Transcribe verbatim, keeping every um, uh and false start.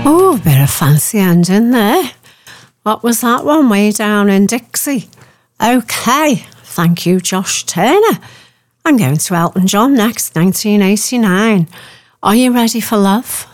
Oh, a bit of fancy ending there. What was that one? Way Down in Dixie. Okay, thank you, Josh Turner. I'm going to Elton John next, nineteen eighty-nine. Are you ready for love?